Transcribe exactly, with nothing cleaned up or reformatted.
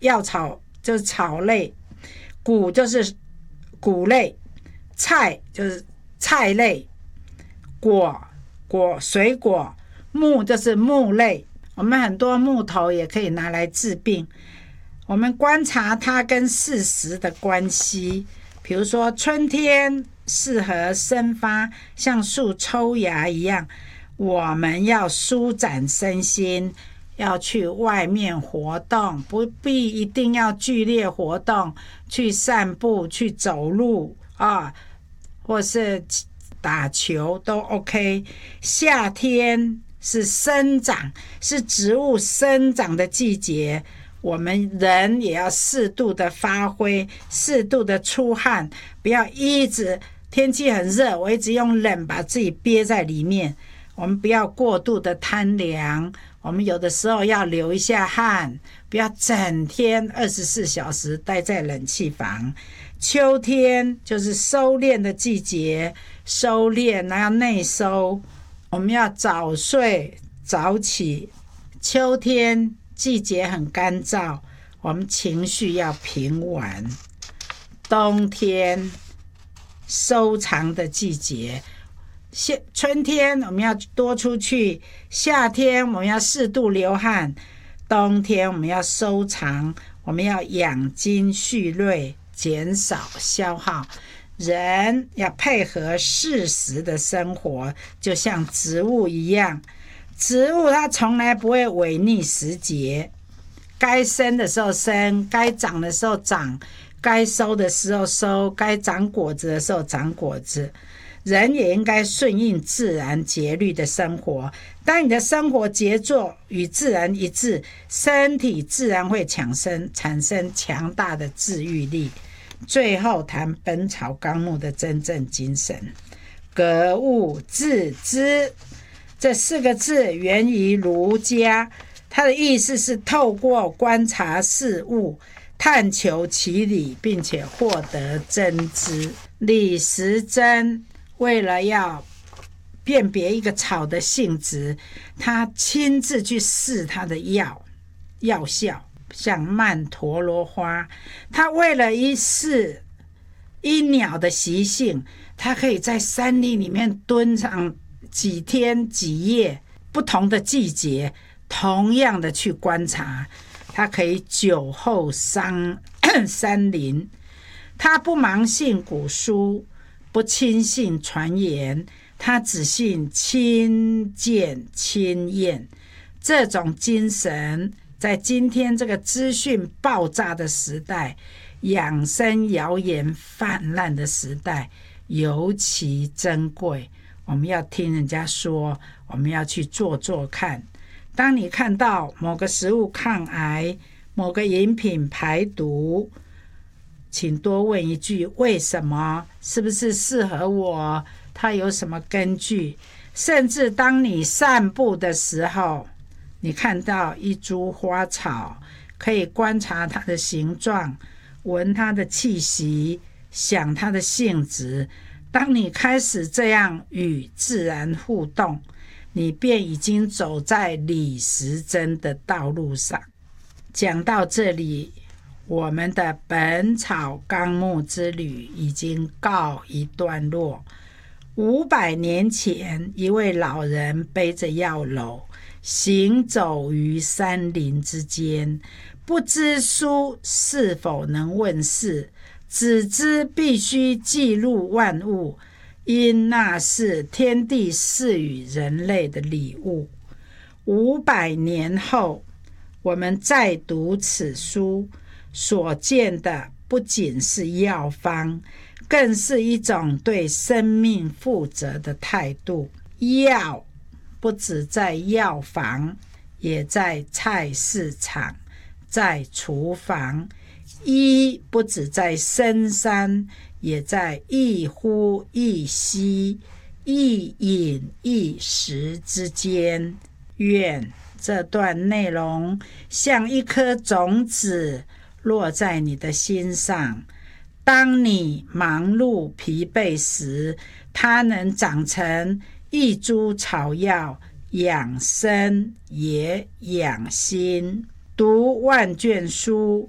药草就是草类，谷就是谷类，菜就是菜类，果果水果，木就是木类。我们很多木头也可以拿来治病。我们观察它跟四时的关系，比如说春天适合生发，像树抽芽一样，我们要舒展身心，要去外面活动，不必一定要剧烈活动，去散步，去走路啊，或是打球都 OK。夏天是生长，是植物生长的季节，我们人也要适度的发挥，适度的出汗，不要一直天气很热，我一直用冷把自己憋在里面。我们不要过度的贪凉，我们有的时候要流一下汗，不要整天二十四小时待在冷气房。秋天就是收敛的季节，收敛要内收，我们要早睡早起。秋天季节很干燥，我们情绪要平稳。冬天收藏的季节，春天我们要多出去，夏天我们要适度流汗，冬天我们要收藏，我们要养精蓄锐，减少消耗。人要配合适时的生活，就像植物一样，植物它从来不会违逆时节，该生的时候生，该长的时候长，该收的时候收，该长果子的时候长果子。人也应该顺应自然节律的生活。当你的生活节奏与自然一致，身体自然会产生产生强大的治愈力。最后谈《本草纲目》的真正精神，格物致知这四个字源于儒家，它的意思是透过观察事物，探求其理，并且获得真知。李时珍为了要辨别一个草的性质，他亲自去试它的药药效，像曼陀罗花，他为了一试一鸟的习性，他可以在山林里面蹲上几天几夜，不同的季节同样的去观察，他可以久候山山林。他不盲信古书，不轻信传言，他只信亲见亲验。这种精神在今天这个资讯爆炸的时代，养生谣言泛滥的时代尤其珍贵。我们要听人家说，我们要去做做看。当你看到某个食物抗癌，某个饮品排毒，请多问一句为什么，是不是适合我，它有什么根据。甚至当你散步的时候，你看到一株花草，可以观察它的形状，闻它的气息，想它的性质。当你开始这样与自然互动，你便已经走在李时珍的道路上。讲到这里，我们的本草纲目之旅已经告一段落。五百年前，一位老人背着药篓，行走于山林之间，不知书是否能问世，只知必须记录万物，因那是天地赐予人类的礼物。五百年后，我们再读此书，所见的不仅是药方，更是一种对生命负责的态度。药不只在药房，也在菜市场，在厨房；医不只在深山，也在一呼一吸、一饮一食之间。愿这段内容像一颗种子落在你的心上，当你忙碌疲惫时，它能长成一株草药，养生也养心。读万卷书，